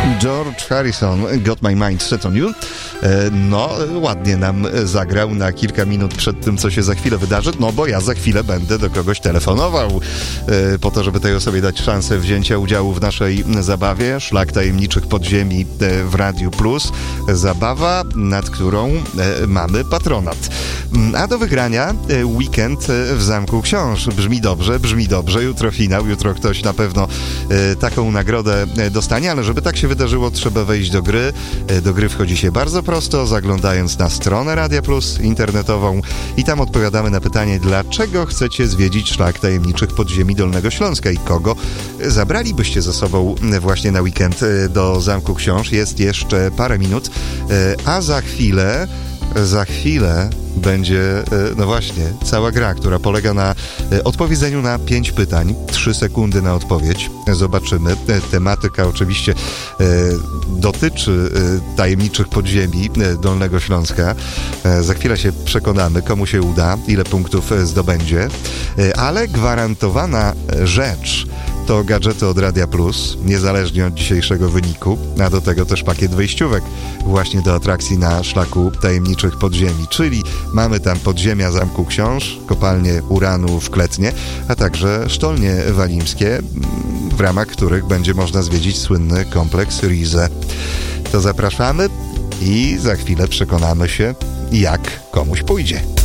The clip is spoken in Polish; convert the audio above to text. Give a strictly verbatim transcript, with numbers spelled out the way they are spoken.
George Harrison, Got My Mind Set On You. No, ładnie nam zagrał na kilka minut przed tym, co się za chwilę wydarzy, no bo ja za chwilę będę do kogoś telefonował po to, żeby tej osobie dać szansę wzięcia udziału w naszej zabawie. Szlak tajemniczych podziemi w Radiu Plus. Zabawa, nad którą mamy patronat. A do wygrania weekend w Zamku Książ. Brzmi dobrze, brzmi dobrze. Jutro finał, jutro ktoś na pewno taką nagrodę dostanie, ale żeby tak się wydarzyło, trzeba wejść do gry. Do gry wchodzi się bardzo prosto, zaglądając na stronę Radia Plus internetową i tam odpowiadamy na pytanie, dlaczego chcecie zwiedzić Szlak Tajemniczych Podziemi Dolnego Śląska i kogo zabralibyście ze sobą właśnie na weekend do Zamku Książ. Jest jeszcze parę minut, a za chwilę Za chwilę będzie, no właśnie, cała gra, która polega na odpowiedzeniu na pięć pytań. Trzy sekundy na odpowiedź. Zobaczymy. Tematyka oczywiście dotyczy tajemniczych podziemi Dolnego Śląska. Za chwilę się przekonamy, komu się uda, ile punktów zdobędzie. Ale gwarantowana rzecz to gadżety od Radia Plus, niezależnie od dzisiejszego wyniku, a do tego też pakiet wejściówek właśnie do atrakcji na Szlaku Tajemniczych Podziemi, czyli mamy tam podziemia Zamku Książ, kopalnie uranu w Kletnie, a także sztolnie walimskie, w ramach których będzie można zwiedzić słynny kompleks Rize. To zapraszamy i za chwilę przekonamy się, jak komuś pójdzie.